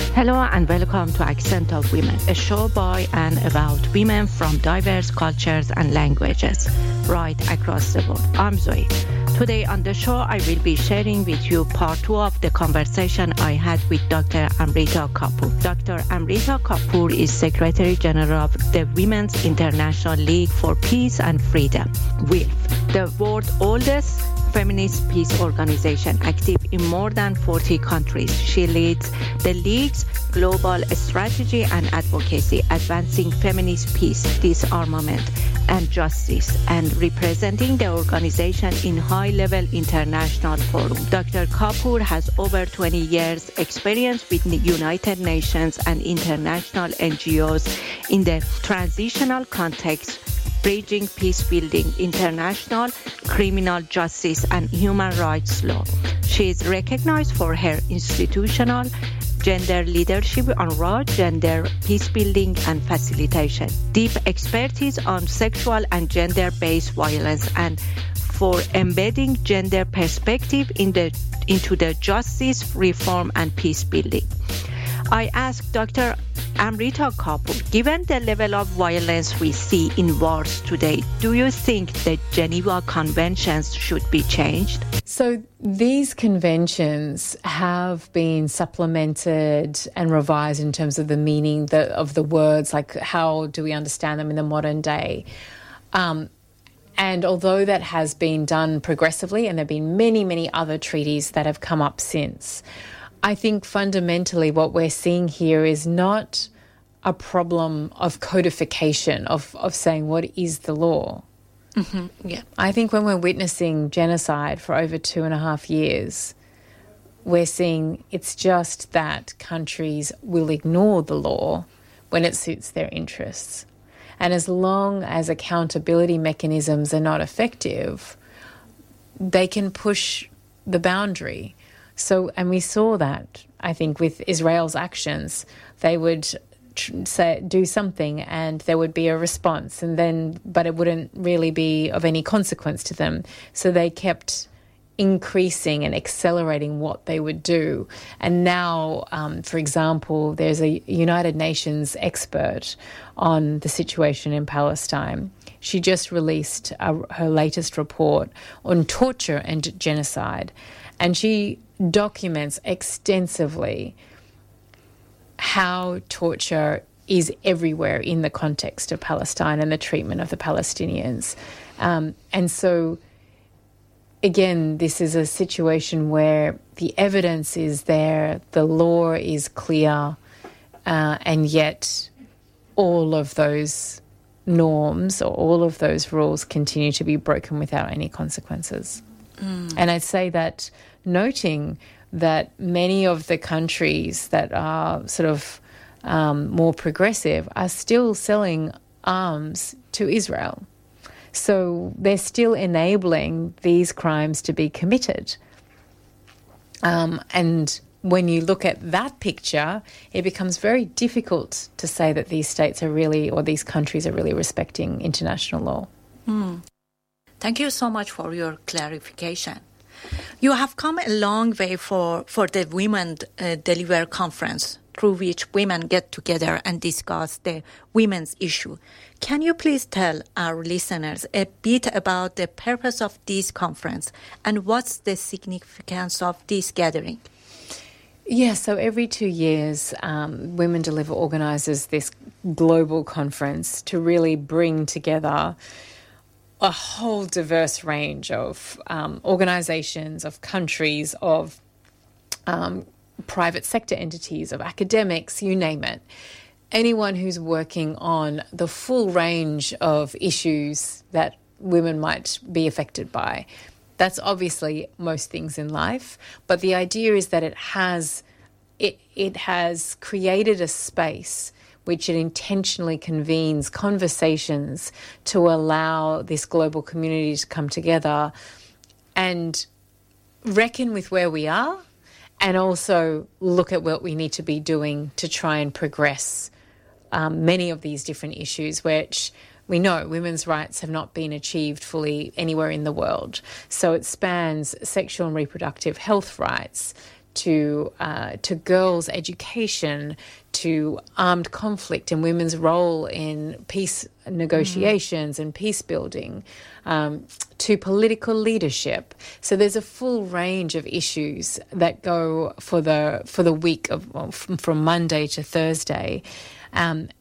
Hello and welcome to Accent of Women, a show by and about women from diverse cultures and languages right across the world. I'm Zoe. Today on the show, I will be sharing with you part 2 of the conversation I had with Dr. Amrita Kapoor. Dr. Amrita Kapoor is Secretary General of the Women's International League for Peace and Freedom, WILF, the world's oldest feminist peace organization, active in more than 40 countries. She leads the League's global strategy and advocacy, advancing feminist peace, disarmament, and justice, and representing the organization in high-level international forums. Dr. Kapoor has over 20 years' experience with the United Nations and international NGOs in the transitional context, bridging peace building, international criminal justice, and human rights law. She is recognized for her institutional gender leadership on raw gender peace building and facilitation, deep expertise on sexual and gender-based violence, and for embedding gender perspective into the justice, reform, and peace building. I asked Dr. Amrita Kapoor, given the level of violence we see in wars today, do you think the Geneva Conventions should be changed? So these conventions have been supplemented and revised in terms of the meaning of the words, like how do we understand them in the modern day? And although that has been done progressively, and there have been many, many other treaties that have come up since, I think fundamentally what we're seeing here is not a problem of codification, of saying what is the law. Mm-hmm. Yeah. I think when we're witnessing genocide for over 2.5 years, we're seeing it's just that countries will ignore the law when it suits their interests. And as long as accountability mechanisms are not effective, they can push the boundary. So, and we saw that, I think, with Israel's actions. They would do something and there would be a response, but it wouldn't really be of any consequence to them. So they kept increasing and accelerating what they would do. And now, for example, there's a United Nations expert on the situation in Palestine. She just released her latest report on torture and genocide. And she documents extensively how torture is everywhere in the context of Palestine and the treatment of the Palestinians. And so, again, this is a situation where the evidence is there, the law is clear, and yet all of those norms or all of those rules continue to be broken without any consequences. And I'd say that noting that many of the countries that are sort of more progressive are still selling arms to Israel. So they're still enabling these crimes to be committed. And when you look at that picture, it becomes very difficult to say that these states are really, or these countries are really respecting international law. Thank you so much for your clarification. You have come a long way for the Women Deliver Conference, through which women get together and discuss the women's issue. Can you please tell our listeners a bit about the purpose of this conference and what's the significance of this gathering? Yeah, so every 2 years, Women Deliver organises this global conference to really bring together a whole diverse range of organisations, of countries, of private sector entities, of academics, you name it. Anyone who's working on the full range of issues that women might be affected by. That's obviously most things in life, but the idea is that it has created a space which it intentionally convenes conversations to allow this global community to come together and reckon with where we are and also look at what we need to be doing to try and progress many of these different issues, which we know women's rights have not been achieved fully anywhere in the world. So it spans sexual and reproductive health rights to girls' education, to armed conflict and women's role in peace negotiations and peace building, to political leadership. So there's a full range of issues that go for the week of from Monday to Thursday, and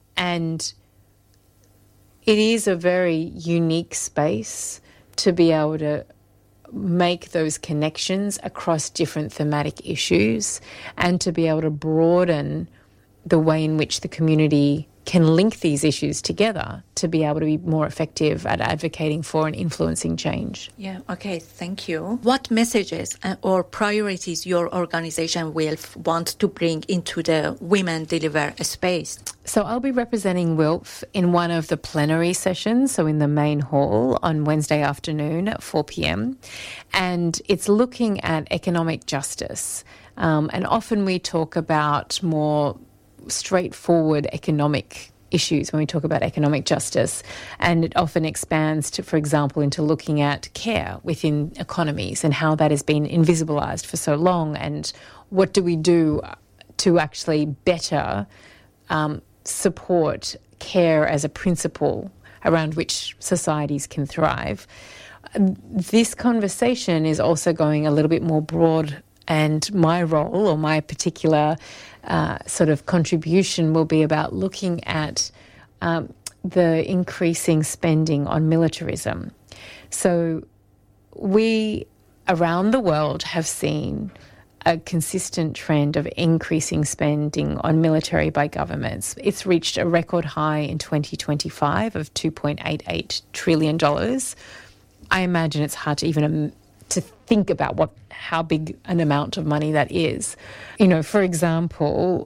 it is a very unique space to be able to make those connections across different thematic issues and to be able to broaden the way in which the community can link these issues together to be able to be more effective at advocating for and influencing change. Yeah, okay, thank you. What messages or priorities your organisation will want to bring into the Women Deliver space? So I'll be representing WILF in one of the plenary sessions, so in the main hall on Wednesday afternoon at 4 p.m. And it's looking at economic justice. And often we talk about more straightforward economic issues when we talk about economic justice, and it often expands to, for example, into looking at care within economies and how that has been invisibilised for so long, and what do we do to actually better support care as a principle around which societies can thrive. This conversation is also going a little bit more broad, and my role or my particular sort of contribution will be about looking at the increasing spending on militarism. So we around the world have seen a consistent trend of increasing spending on military by governments. It's reached a record high in 2025 of $2.88 trillion. I imagine it's hard to even to think about how big an amount of money that is. You know, for example,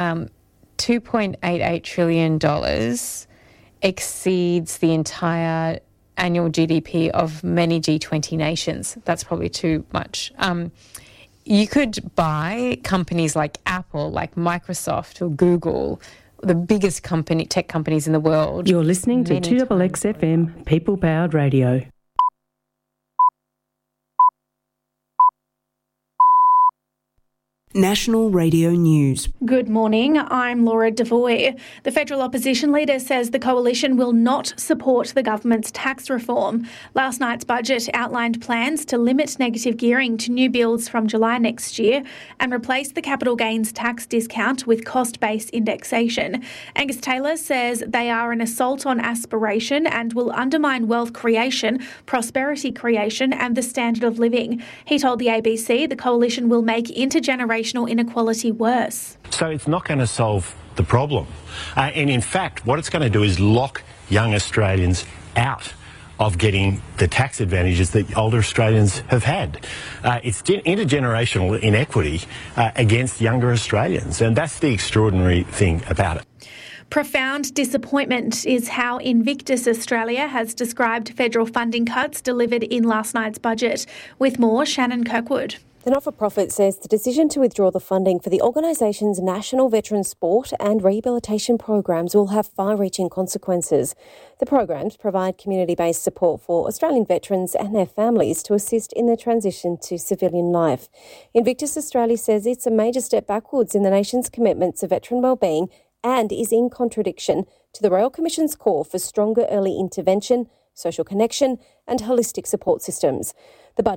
$2.88 trillion exceeds the entire annual GDP of many G20 nations. That's probably too much. You could buy companies like Apple, like Microsoft or Google, the biggest tech companies in the world. You're listening to 2XXFM, People-Powered Radio. National Radio News. Good morning, I'm Laura Devoy. The federal opposition leader says the coalition will not support the government's tax reform. Last night's budget outlined plans to limit negative gearing to new builds from July next year and replace the capital gains tax discount with cost-based indexation. Angus Taylor says they are an assault on aspiration and will undermine wealth creation, prosperity creation and the standard of living. He told the ABC the coalition will make intergenerational inequality worse. So it's not going to solve the problem. And in fact, what it's going to do is lock young Australians out of getting the tax advantages that older Australians have had. It's intergenerational inequity against younger Australians, and that's the extraordinary thing about it. Profound disappointment is how Invictus Australia has described federal funding cuts delivered in last night's budget. With more, Shannon Kirkwood. The not-for-profit says the decision to withdraw the funding for the organisation's national veteran sport and rehabilitation programs will have far-reaching consequences. The programs provide community-based support for Australian veterans and their families to assist in their transition to civilian life. Invictus Australia says it's a major step backwards in the nation's commitment to veteran wellbeing and is in contradiction to the Royal Commission's call for stronger early intervention, social connection and holistic support systems. The budget